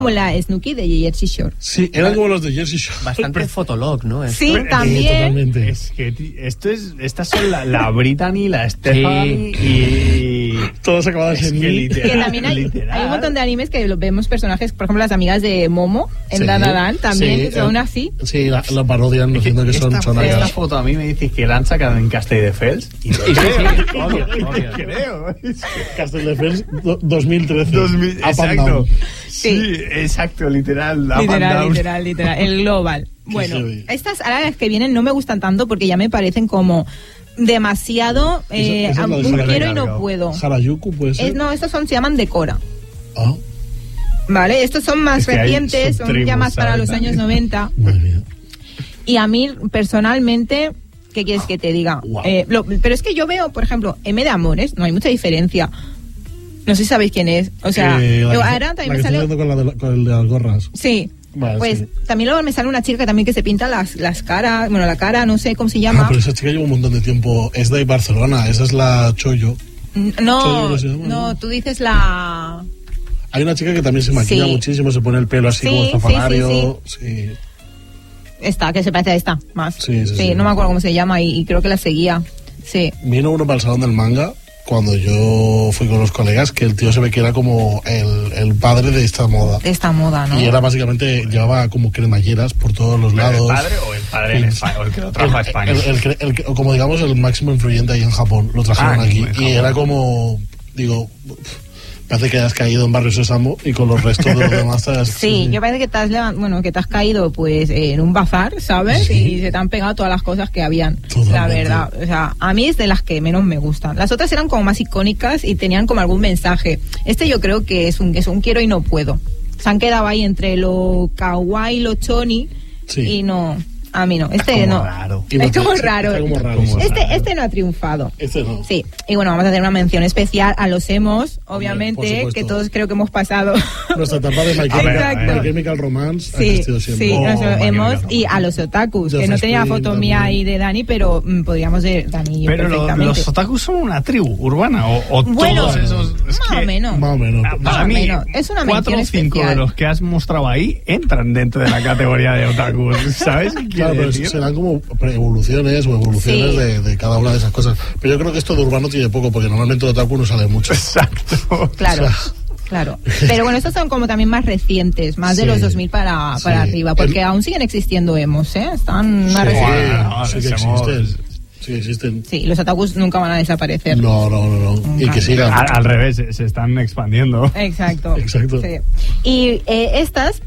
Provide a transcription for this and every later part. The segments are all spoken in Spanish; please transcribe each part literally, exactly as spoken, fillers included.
como la Snooki de Jersey Shore. Sí, eran como los de Jersey Shore. Bastante fotolog, ¿no? Sí, Eh, también. totalmente. Es que ti- esto es, estas son la, la Brittany, la Stephanie y... Todos acabados Es en que mí. literal, Que también hay, literal. hay un montón de animes que lo vemos personajes, por ejemplo, las amigas de Momo en Sí, Dan Dan Dan también sí, son eh, así. Sí, la, la parodian diciendo que son esta, chonagas. esta foto a mí me dices que la han sacado en Castelldefels y lo Sí, creo, sí, obvio, obvio, obvio. creo. Es que- Castelldefels do- dos mil trece. dos mil, Up and exacto. down. Sí, exacto, literal. up and Literal, down. literal, literal. El global. Bueno, heavy. estas ahora las que vienen no me gustan tanto porque ya me parecen como demasiado eh, Esa- esa es la de un Sara quiero y no Gargao. puedo. Harajuku puede ser. Es, no, estos son, se llaman Decora. Ah, ¿Vale? Estos son más Es que hay recientes, son subtribus, ya más para ¿sabes? los años noventa. madre mía. Y a mí, personalmente, ¿qué quieres que te diga? Wow. Eh, lo- pero es que yo veo, por ejemplo, M de Amores, no hay mucha diferencia. No sé si sabéis quién es. O sea, Eh, la yo que- ahora la también que me está sale... haciendo con, la de la- con el de las gorras. Sí. Vale, Pues sí. también luego me sale una chica también que se pinta las, las caras, bueno, la cara, no sé cómo se Ah, llama. pero esa chica lleva un montón de tiempo. Es de Barcelona, esa es la Choyo. N- Choyo No, no se llama, no, ¿no? tú dices la... Hay una chica que también se maquilla Sí. muchísimo, se pone el pelo así Sí, como sí, estafanario. Sí, Esta, que se parece a esta, más. Sí, sí, sí. no me acuerdo cómo se llama y, y creo que la seguía. Sí. Vino uno para el salón del manga cuando yo fui con los colegas, que el tío se ve que era como el, el padre de esta moda. De esta moda, ¿no? Y era básicamente, llevaba como cremalleras por todos los ¿El lados. padre o el padre en España? O el que lo trajo a España. El, el, el, el que- o como digamos el máximo influyente ahí en Japón, lo trajeron Ah, aquí. en Japón. Y era como, digo, parece que has caído en Barrio Sésamo y con los restos de los demás te has- Sí, yo parece que te has levan- bueno, que te has caído pues en un bazar, ¿sabes? Sí. Y se te han pegado todas las cosas que habían. Totalmente. La verdad, o sea, a mí es de las que menos me gustan. Las otras eran como más icónicas y tenían como algún mensaje. Este yo creo que es un es un quiero y no puedo. Se han quedado ahí entre lo kawaii y lo choni Sí. y no, a mí no. Este como no. raro. Y no Es te- como sí, raro. está como raro, Como sí. Este raro. este no ha triunfado. Este no. Sí, y bueno, vamos a hacer una mención especial a los emos, por obviamente, supuesto. que todos creo que hemos pasado. Nuestra etapa de My A ver, Chemical, Exacto. My Chemical Romance ha Sí, existido siempre. sí, Oh, nos My hemos Chemical y a los otakus, The que no tenía Offspring foto mía también. ahí de Dani, pero mm, podríamos de Dani y yo Pero lo- perfectamente. los otakus son una tribu urbana o, o Bueno, todos esos... es más que- o menos. Más o menos. Ah, Más Para o mí, menos. Es una cuatro o mención cinco de especial. los que has mostrado ahí entran dentro de la categoría de otakus, ¿sabes? qué Claro, quiere pero decir? serán como evoluciones o evoluciones Sí. de, de cada una de esas cosas. Pero yo creo que esto de urbano tiene poco, porque normalmente el otaku no sale mucho. Exacto. Claro. O sea, Claro, pero bueno, estos son como también más recientes, más de Sí. los dos mil para, Sí. para arriba, porque El- aún siguen existiendo emos, ¿eh? Están más Sí, recientes. Bueno, sí que somos- existen. Sí, existen. Sí, los otakus nunca van a desaparecer. No, no, no, no. Y Nunca. que sigan. Al, al revés, se, se están expandiendo. Exacto. Exacto. Sí. Y eh, estas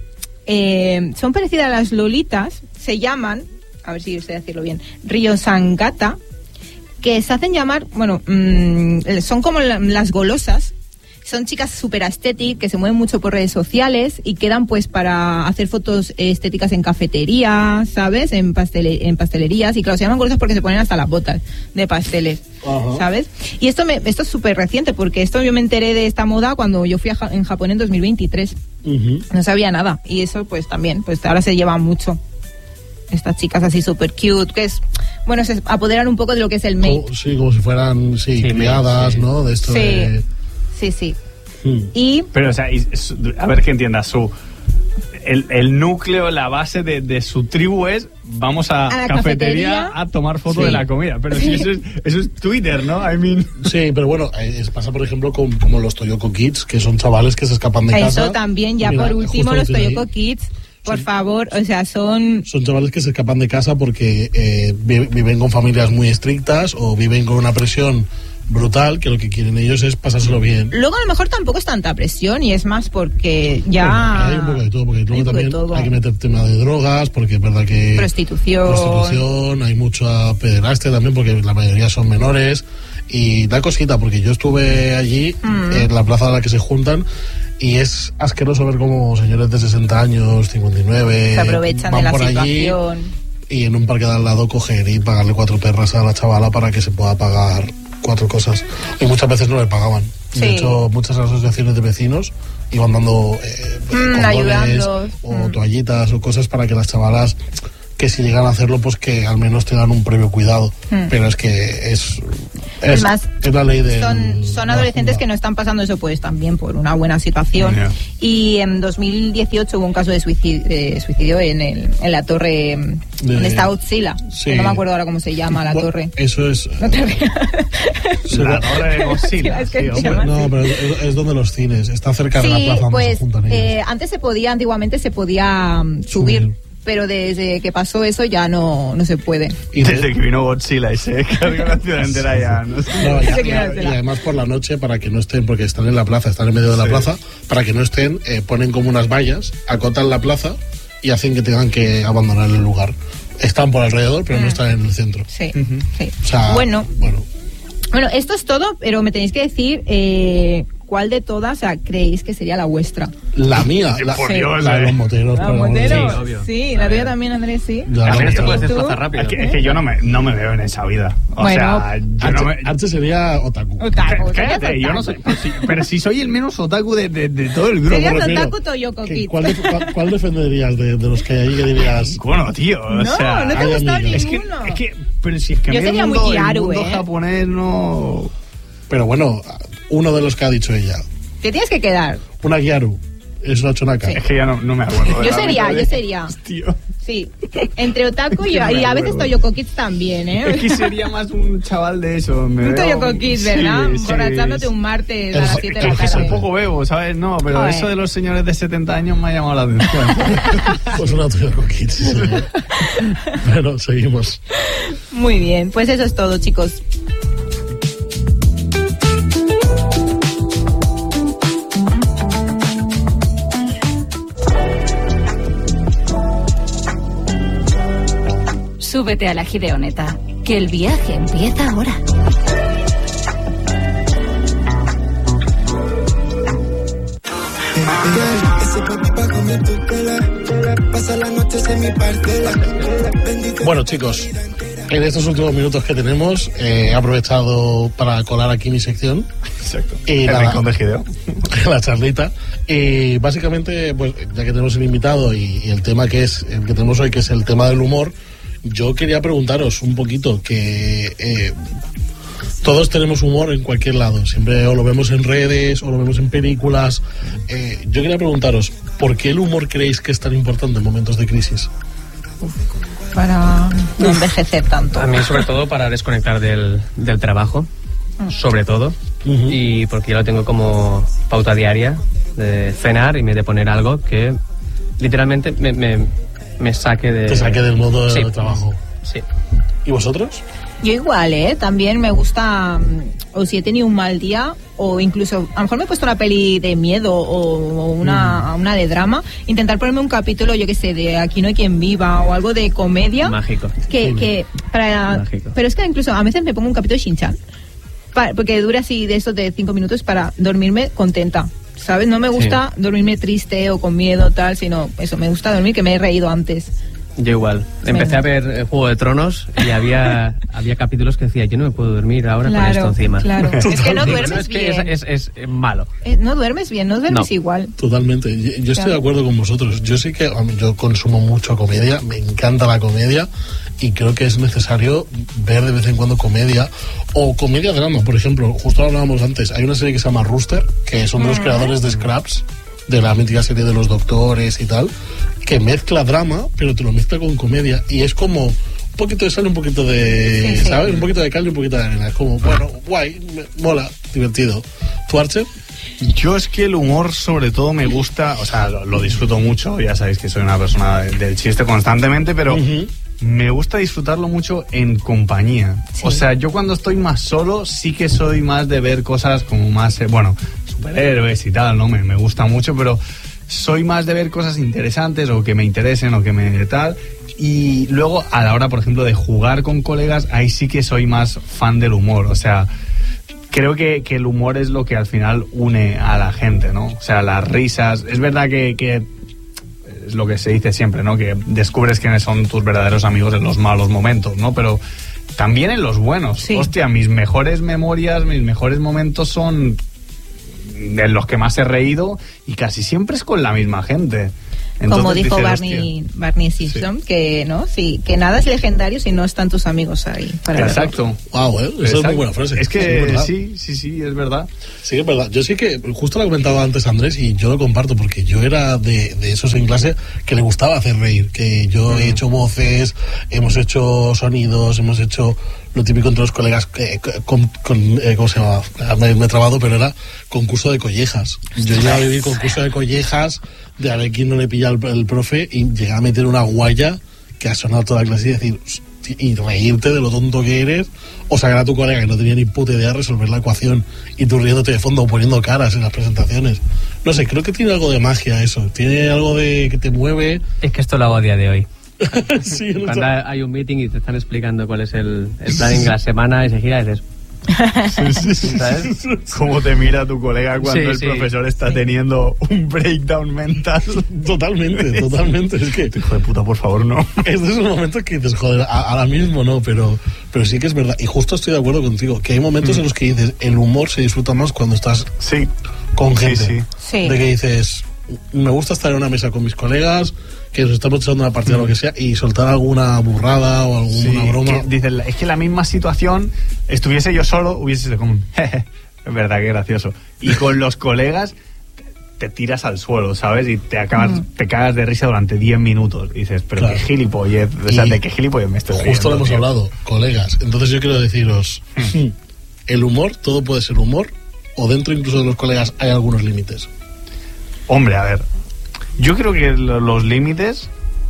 eh, son parecidas a las lolitas, se llaman, a ver si sé decirlo bien, Ryosangata, que se hacen llamar, bueno, mmm, son como la- las golosas. Son chicas súper estéticas que se mueven mucho por redes sociales y quedan pues para hacer fotos estéticas en cafeterías, ¿sabes? En, pastele- en pastelerías. Y claro, se llaman golosas porque se ponen hasta las botas de pasteles, Ajá. ¿sabes? Y esto me, esto es súper reciente porque esto yo me enteré de esta moda cuando yo fui a Ja- en Japón en dos mil veintitrés. Ujú. No sabía nada. Y eso pues también, pues ahora se lleva mucho. Estas chicas así súper cute, que es, bueno, se apoderan un poco de lo que es el make. Como- sí, como si fueran sí, Sí, criadas, sí. ¿no? De esto Sí. de... Sí, sí. Hmm. Y Pero, o sea, y su- a ver que entiendas, su, el, el núcleo, la base de, de su tribu es vamos a, A la cafetería, cafetería. a tomar foto Sí. de la comida. Pero si eso es, eso es Twitter, ¿no? I mean... Sí, pero bueno, eh, es- pasa por ejemplo con como los Toyoko Kids, que son chavales que se escapan de casa. eso también, ya Mira, por último, justo los lo tienes Toyoko ahí. Kids, por Sí. favor, o sea, son... Son chavales que se escapan de casa porque eh, vi- viven con familias muy estrictas o viven con una presión brutal, que lo que quieren ellos es pasárselo bien. Luego a lo mejor tampoco es tanta presión y es más porque Bueno, ya... hay un poco de todo, porque Hay luego un poco de también todo. hay que meter tema de drogas, porque es verdad que... Prostitución. Prostitución, hay mucha pederastia también, porque la mayoría son menores. Y da cosita, porque yo estuve allí, Mm. en la plaza a la que se juntan, y es asqueroso ver cómo señores de sesenta años, cincuenta y nueve, Se aprovechan van de la por allí situación. y en un parque de al lado coger y pagarle cuatro perras a la chavala para que se pueda pagar cuatro cosas. Y muchas veces no le pagaban. Sí. De hecho, muchas asociaciones de vecinos iban dando eh, Mm, condones ayudando. o Mm. toallitas o cosas para que las chavalas, que si llegan a hacerlo, pues que al menos tengan un previo cuidado. Mm. Pero es que es Es, es más, es la ley de son, son adolescentes que no están pasando eso pues también por una buena situación. Yeah. Y en dos mil dieciocho hubo un caso de suicidio, de suicidio en, el, en la torre de, donde está Godzilla. Sí. No me acuerdo ahora cómo se llama la bueno, torre. Eso es... No te rías. La torre de Godzilla. Es que sí, se hombre. llama No, pero es, es donde los cines, está cerca de Sí, la plaza donde pues se juntan ellos. eh, antes se podía, antiguamente se podía um, subir, Subir. pero desde que pasó eso ya no, no se puede. Y de- Desde que vino Godzilla y se cargó la ciudad entera ya, no sé. No, y, Se y- queda- y además por la noche, para que no estén, porque están en la plaza, están en medio de la Sí. plaza, para que no estén, eh, ponen como unas vallas, acotan la plaza y hacen que tengan que abandonar el lugar. Están por alrededor, pero no están en el centro. Sí, Ujú. sí. O sea, Bueno, bueno, bueno, esto es todo, pero me tenéis que decir eh, cuál de todas, o sea, creéis que sería la vuestra. la mía, la, por Sí. Dios, la de eh. los moteros. ¿La por amor de Motero? Dios. Sí, obvio. Sí, la A tuya ver. también, Andrés, sí. Ya, También los esto puedes moteros. desplazar ¿Tú? rápido. Es que, es que yo no me, no me veo en esa vida. O Bueno, sea, yo no Arche, me... Arche sería otaku. Otaku. Cállate, serías yo no otaku. soy... Pero si, pero si soy el menos otaku de, de, de todo el grupo. Serías me refiero. otaku Toyoko ¿Qué- Kids. ¿Cuál, def- cuál- cuál defenderías de, de los que hay ahí que dirías? Bueno, tío, o No, sea... no te hay gusta amigas. es que, ninguno. es que... Pero si es que a Yo mí el sería muy mundo, el Kiaru, mundo ¿eh? japonés no... Pero bueno, uno de los que ha dicho ella. Te tienes que quedar. Una Gyaru. Es una chonaka. Es que ya no, no me acuerdo. de Yo la sería, vida de- yo sería. Tío. Sí, entre otaku y, Que no me y a veces acuerdo. Toyoko Kids también, ¿eh? Es que sería más un chaval de eso. Me Un veo- Toyoko Kids, sí, ¿verdad? sí, Borrachándote sí. un martes a El- las siete de la el que Es un tarde. poco bebo, ¿sabes? No, pero Joder. eso de los señores de setenta años me ha llamado la atención. Pues una Toyoko Kids, sí, señor. Bueno, seguimos. Muy bien, pues eso es todo, chicos. Súbete a la Gideoneta, que el viaje empieza ahora. Bueno, chicos, en estos últimos minutos que tenemos, eh, he aprovechado para colar aquí mi sección. Exacto. Y El nada. rincón de Gideo. La charlita. Y básicamente, pues ya que tenemos el invitado y, y el tema que es el que tenemos hoy, que es el tema del humor, yo quería preguntaros un poquito que eh, todos tenemos humor en cualquier lado, siempre o lo vemos en redes o lo vemos en películas. Eh, yo quería preguntaros, ¿por qué el humor creéis que es tan importante en momentos de crisis? Para no envejecer tanto. A mí, sobre todo, para desconectar del, del trabajo, sobre todo. Ujú. Y porque yo lo tengo como pauta diaria de cenar y me de poner algo que literalmente me, me, me saque de... Te saque del modo de Sí. trabajo. Sí. ¿Y vosotros? Yo igual, ¿eh? También me gusta, mm, o si he tenido un mal día, o incluso, a lo mejor me he puesto una peli de miedo o, o una, una de drama, intentar ponerme un capítulo, yo qué sé, de Aquí no hay quien viva, o algo de comedia. Mágico. Que, Sí. que para... Mágico. Pero es que incluso a veces me pongo un capítulo de Shin-Chan, pa- porque dura así de esos de cinco minutos para dormirme contenta. ¿Sabes? No me gusta dormirme triste o con miedo, tal, sino eso, me gusta dormir que me he reído antes. Yo igual. Empecé Venga. a ver eh, Juego de Tronos y había, había capítulos que decía, yo no me puedo dormir ahora con esto encima. claro. Es que no Digo, duermes no, es que bien. es, es, es malo. Eh, no duermes bien, no duermes No. igual. Totalmente. Yo, yo estoy Claro. de acuerdo con vosotros. Yo sí que um, yo consumo mucho comedia, me encanta la comedia y creo que es necesario ver de vez en cuando comedia o comedia drama. Por ejemplo, justo hablábamos antes, hay una serie que se llama Rooster, que son de los creadores de Scraps, de la mítica serie de los doctores y tal, que mezcla drama, pero te lo mezcla con comedia y es como un poquito de sal, un poquito de, Sí, sí. ¿sabes? Un poquito de cal y un poquito de arena. Es como, bueno, guay, me- mola, divertido. ¿Tú, Archer? Yo es que el humor sobre todo me gusta, o sea, lo, lo disfruto mucho, ya sabéis que soy una persona de- del chiste constantemente, pero Ujú. me gusta disfrutarlo mucho en compañía. Sí. O sea, yo cuando estoy más solo sí que soy más de ver cosas como más, eh, bueno, superhéroes y tal, ¿no? Me, me gusta mucho, pero soy más de ver cosas interesantes o que me interesen o que me tal. Y luego a la hora, por ejemplo, de jugar con colegas, ahí sí que soy más fan del humor, o sea... Creo que, que el humor es lo que al final une a la gente, ¿no? O sea, las risas. Es verdad que, que es lo que se dice siempre, ¿no? Que descubres quiénes son tus verdaderos amigos en los malos momentos, ¿no? Pero también en los buenos. Sí. Hostia, mis mejores memorias, mis mejores momentos son en los que más he reído y casi siempre es con la misma gente. Entonces, como dijo dices, Barney, hostia. Barney Simpson, sí. que no sí, que nada es legendario si no están tus amigos ahí. Para Exacto. verlo. Wow, ¿eh? Esa Exacto. es muy buena frase. Es que sí, es verdad. sí, sí, sí, es verdad. Sí, es verdad. Yo sí que, justo lo ha comentado antes Andrés y yo lo comparto porque yo era de, de esos en clase que le gustaba hacer reír, que yo mm. he hecho voces, hemos hecho sonidos, hemos hecho lo típico entre los colegas, eh, con, con eh, ¿cómo se llama? Me, me he trabado, pero era concurso de collejas. Yo llegué a vivir concurso de collejas, de a ver quién no le pilla el, el profe, y llegué a meter una guaya que ha sonado toda la clase y decir, y reírte de lo tonto que eres, o sacar a tu colega que no tenía ni puta idea de resolver la ecuación y tú riéndote de fondo o poniendo caras en las presentaciones. No sé, creo que tiene algo de magia eso, tiene algo de que te mueve. Es que esto lo hago a día de hoy. Sí, no Cuando sé. hay un meeting y te están explicando cuál es el, el planning de la semana y se gira y dices, Sí, sí, sí. ¿sabes? ¿Cómo te mira tu colega cuando Sí, el sí. profesor está Sí. teniendo un breakdown mental? Totalmente, totalmente. Es que Hijo de puta, por favor, no. es de esos momentos que dices, joder, a- ahora mismo no, pero, pero sí que es verdad. Y justo estoy de acuerdo contigo, que hay momentos Mm. en los que dices, el humor se disfruta más cuando estás Sí. con Sí, gente. sí. Sí. De que dices, me gusta estar en una mesa con mis colegas, que nos estamos echando una partida o lo que sea, y soltar alguna burrada o alguna Sí, broma. que dices, es que la misma situación, estuviese yo solo, hubiese sido como, jeje, es verdad que gracioso. Y con los colegas te tiras al suelo, ¿sabes? Y te acabas, Mm. te cagas de risa durante diez minutos. Y dices, pero Claro. qué gilipollez, o sea, Y de qué gilipollez me estoy Justo riendo, lo hemos tío. hablado, colegas. Entonces yo quiero deciros, el humor, todo puede ser humor, o dentro incluso de los colegas hay algunos límites. Hombre, a ver, yo creo que lo- los límites...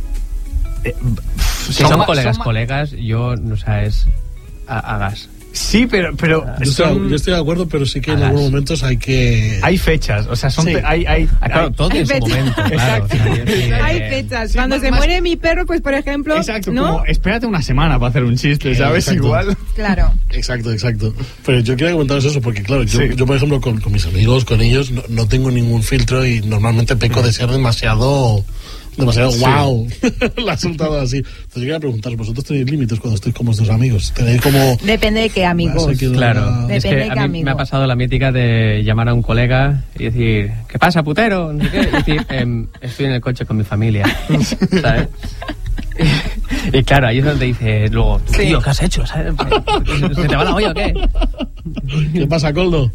eh, si son, ma- colegas, ma- colegas, yo, no sé, es a, a gas. Sí, pero, pero Yo estoy, son- yo estoy de acuerdo, pero sí que en Hagas. algunos momentos hay que... hay fechas, o sea, son Sí. fe- hay, hay, Ah, claro, hay- todo Hay en su fechas. momento, claro. Exacto. O sea, yo sí, Hay eh, fechas. sí, Cuando más- se más- muere mi perro, pues por ejemplo, Exacto, ¿no? como espérate una semana para hacer un chiste, Eh, ¿sabes? exacto. Igual. Claro. Exacto, exacto. Pero yo quería comentaros eso, porque claro, yo, Sí. yo por ejemplo, con, con mis amigos, con ellos, no, no tengo ningún filtro y normalmente peco de ser demasiado... demasiado Sí. wow. La ha soltado así. Entonces yo quería preguntaros, ¿vosotros tenéis límites cuando estáis con vuestros amigos? ¿Tenéis como... Depende de qué amigos. Vas aquí de Claro, una- es Depende que de qué a mí me amigo. ha pasado la mítica de llamar a un colega y decir, ¿qué pasa, putero? No sé qué. Y decir, em, estoy en el coche con mi familia, ¿sabes? Y claro, ahí es donde dices luego, Sí. tío, ¿qué has hecho? ¿Sabes? ¿Se te va la olla o qué? ¿Qué pasa, Coldo?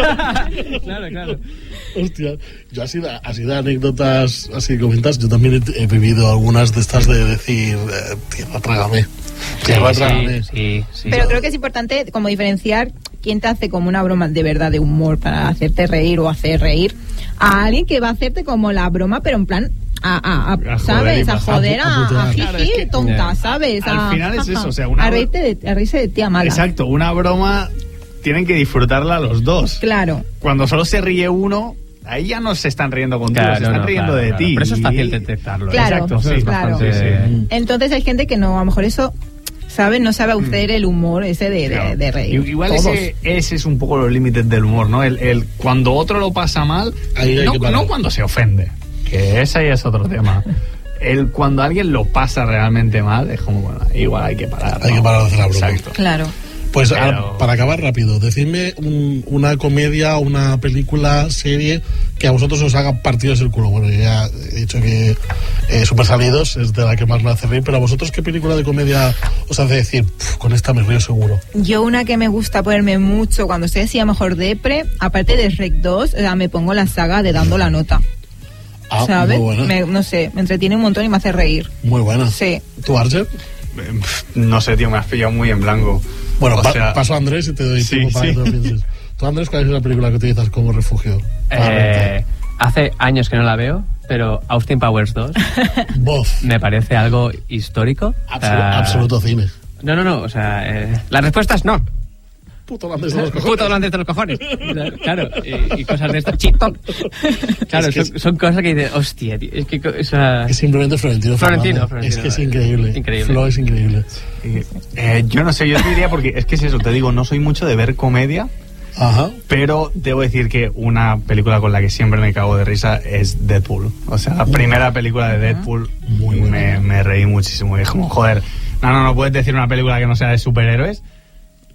Claro, claro. Hostia, yo así de, así de anécdotas, así comentas, yo también he, he vivido algunas de estas de decir, eh, tierra, trágame. Tierra, trágame. Sí, sí, sí. Pero creo que es importante como diferenciar quién te hace como una broma de verdad de humor para hacerte reír o hacer reír a alguien que va a hacerte como la broma, pero en plan a, a, a, A joder y ¿sabes? A pasar, joder, a a, a putear. jiji, Claro, es que- tonta, Yeah. ¿sabes? Al A- final es jaja. eso, o sea, una a bro- reírte de, a reírse de tía mala. Exacto, una broma tienen que disfrutarla los dos. Claro. Cuando solo se ríe uno, ahí ya no se están riendo contigo, Claro, se están no, riendo claro, de claro. ti. Pero eso es Y- fácil detectarlo. ¿eh? Claro, Exacto, Eso sí, es claro. bastante- Sí, sí. Entonces hay gente que no, a lo mejor eso, ¿sabes? No sabe hacer el humor ese de, de, Claro. de reír. I- Igual Todos. ese, ese es un poco los límites del humor, ¿no? El, el cuando otro lo pasa mal, Ahí hay no, que parar. no cuando se ofende, que ese ya es otro tema. El cuando alguien lo pasa realmente mal, es como, bueno, igual hay que parar. Hay ¿no? que parar de hacer la broma. Exacto. Claro. Pues Pero- ahora, para acabar rápido, decidme un- una comedia, una película, serie que a vosotros os haga partidos el culo. Bueno, yo ya he dicho que eh, Super Salidos es de la que más me hace reír, pero a vosotros, ¿qué película de comedia os hace decir, "Puf, con esta me río seguro"? Yo una que me gusta ponerme mucho cuando estoy así a lo mejor depre, aparte de Shrek dos, o sea, me pongo la saga de Dando la Nota. Ah, ¿Sabes? muy buena. Me- no sé, me entretiene un montón y me hace reír. Muy buena. Sí. ¿Tú, Archer? Eh, pf, No sé, tío, me has pillado muy en blanco. Bueno, O pa- sea, paso a Andrés y te doy sí, tiempo para sí. que te lo pienses. Tú, Andrés, ¿cuál es la película que utilizas como refugio? Eh, hace años que no la veo, pero Austin Powers dos Voz. me parece algo histórico. Absol- Ah, absoluto cine. No, no, no, o sea, eh, la respuesta es no. Puto holandés de los cojones. Puto delante de los cojones. Claro, y, y cosas de estas. Chitón. Claro, Es que son, son cosas que dices, hostia, tío, es que co- o sea, Es simplemente Florentino Florentino, Fernández. Florentino, Es que es eh, increíble. increíble. Flo es increíble. eh, eh, yo no sé, yo te diría porque es que es eso, te digo, no soy mucho de ver comedia, Ajá. pero debo decir que una película con la que siempre me cago de risa es Deadpool. O sea, la primera película de Deadpool Muy buena. me, me reí muchísimo. Y es como, joder, no, no, no puedes decir una película que no sea de superhéroes.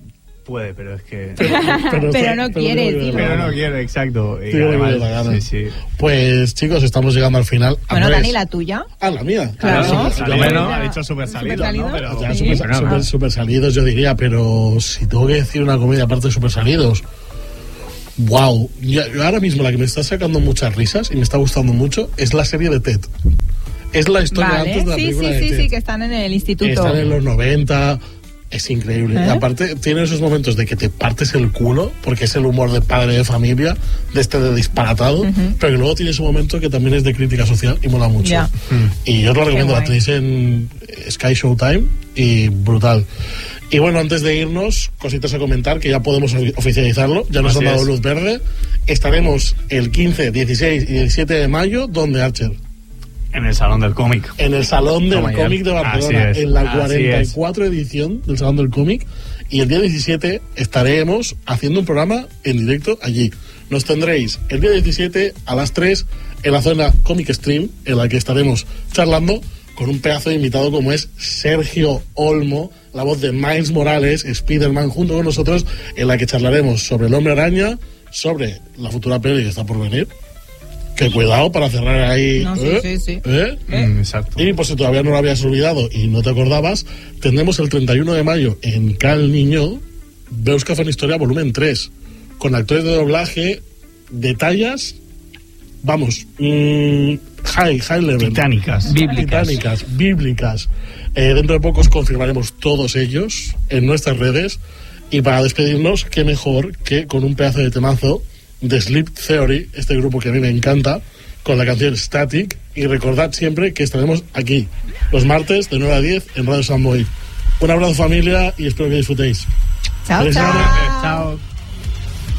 puede, pero es que... Pero no quiere, digo tío. que Pero no quiere, exacto. Y Digo que me además, da la gana. sí, sí. Pues chicos, estamos llegando al final. Bueno, Andrés. Dani, la tuya. Ah, la mía. Claro. Super- Salido, bueno. ha dicho súper salido, Supersalido. ¿no? Pero... Ya, Sí. super, Bueno, super- no. super salidos, yo diría, pero si tengo que decir una comedia aparte de super salidos, wow. Yo, yo ahora mismo la que me está sacando muchas risas y me está gustando mucho es la serie de Ted. Es la historia Vale, antes de la sí, película sí, de sí, Ted. sí, que están en el instituto. Están en los noventa. Es increíble. ¿Eh? Y aparte, tiene esos momentos de que te partes el culo, porque es el humor de padre de familia, de este de disparatado, pero que luego tiene ese momento que también es de crítica social y mola mucho. Ya. Y yo os lo recomiendo, la guay. tenéis en Sky Showtime y brutal. Y bueno, antes de irnos, cositas a comentar, que ya podemos ofi- oficializarlo, ya nos Así han dado es. luz verde. Estaremos el quince, dieciséis y diecisiete de mayo, donde Archer. En el Salón del Cómic. En el Salón del Toma ya. Cómic de Barcelona, Así es, en la así cuarenta y cuatro edición del Salón del Cómic. Y el día diecisiete estaremos haciendo un programa en directo allí. Nos tendréis el día diecisiete a las tres en la zona Comic Stream, en la que estaremos charlando con un pedazo de invitado como es Sergio Olmo, la voz de Miles Morales, Spider-Man, junto con nosotros, en la que charlaremos sobre el Hombre Araña, sobre la futura peli que está por venir. Que cuidado para cerrar ahí. No, sí, ¿eh? sí, sí. ¿Eh? Mm, exacto. Y por si todavía no lo habías olvidado y no te acordabas, tendremos el treinta y uno de mayo en Cal Niño Veus que fan historia volumen tres, con actores de doblaje de tallas, vamos, mmm, high, high level. Titánicas. Bíblicas. Titánicas, bíblicas. Eh, dentro de pocos confirmaremos todos ellos en nuestras redes. Y para despedirnos, qué mejor que con un pedazo de temazo de Sleep Theory, este grupo que a mí me encanta, con la canción Static. Y recordad siempre que estaremos aquí los martes de nueve a diez en Radio Samboy. Un abrazo, familia, y espero que disfrutéis. Chao, Feliz chao. semana. Chao.